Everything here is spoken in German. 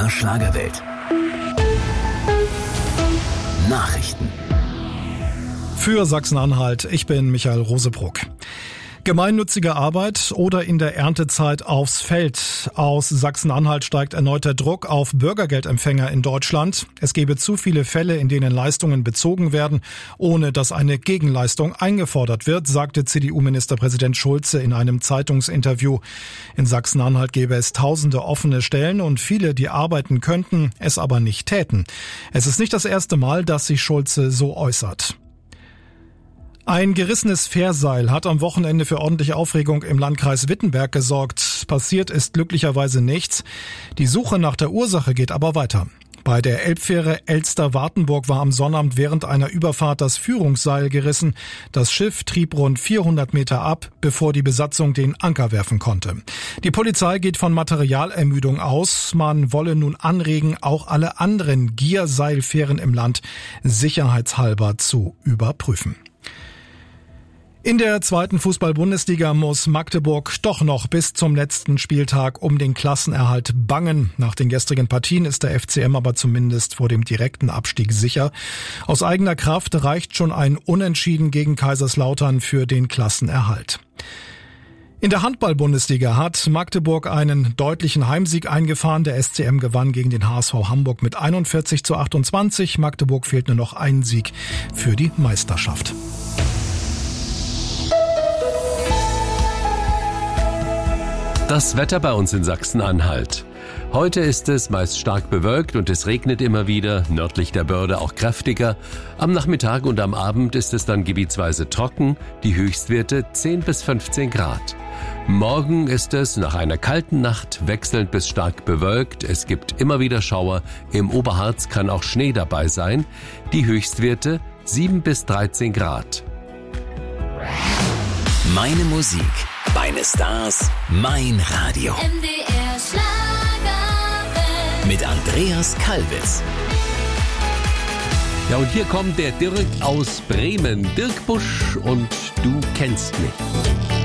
MDR Schlagerwelt. Nachrichten. Für Sachsen-Anhalt, ich bin Michael Rosebruck. Gemeinnützige Arbeit oder in der Erntezeit aufs Feld. Aus Sachsen-Anhalt steigt erneut der Druck auf Bürgergeldempfänger in Deutschland. Es gebe zu viele Fälle, in denen Leistungen bezogen werden, ohne dass eine Gegenleistung eingefordert wird, sagte CDU-Ministerpräsident Schulze in einem Zeitungsinterview. In Sachsen-Anhalt gäbe es tausende offene Stellen und viele, die arbeiten könnten, es aber nicht täten. Es ist nicht das erste Mal, dass sich Schulze so äußert. Ein gerissenes Fährseil hat am Wochenende für ordentliche Aufregung im Landkreis Wittenberg gesorgt. Passiert ist glücklicherweise nichts. Die Suche nach der Ursache geht aber weiter. Bei der Elbfähre Elster-Wartenburg war am Sonnabend während einer Überfahrt das Führungsseil gerissen. Das Schiff trieb rund 400 Meter ab, bevor die Besatzung den Anker werfen konnte. Die Polizei geht von Materialermüdung aus. Man wolle nun anregen, auch alle anderen Gierseilfähren im Land sicherheitshalber zu überprüfen. In der zweiten Fußball-Bundesliga muss Magdeburg doch noch bis zum letzten Spieltag um den Klassenerhalt bangen. Nach den gestrigen Partien ist der FCM aber zumindest vor dem direkten Abstieg sicher. Aus eigener Kraft reicht schon ein Unentschieden gegen Kaiserslautern für den Klassenerhalt. In der Handball-Bundesliga hat Magdeburg einen deutlichen Heimsieg eingefahren. Der SCM gewann gegen den HSV Hamburg mit 41:28. Magdeburg fehlt nur noch ein Sieg für die Meisterschaft. Das Wetter bei uns in Sachsen-Anhalt. Heute ist es meist stark bewölkt und es regnet immer wieder, nördlich der Börde auch kräftiger. Am Nachmittag und am Abend ist es dann gebietsweise trocken, die Höchstwerte 10 bis 15 Grad. Morgen ist es nach einer kalten Nacht wechselnd bis stark bewölkt. Es gibt immer wieder Schauer, im Oberharz kann auch Schnee dabei sein. Die Höchstwerte 7 bis 13 Grad. Meine Musik, meine Stars, mein Radio. MDR Schlagerwelt. Mit Andreas Kalbitz. Ja, und hier kommt der Dirk aus Bremen. Dirk Busch und du kennst mich.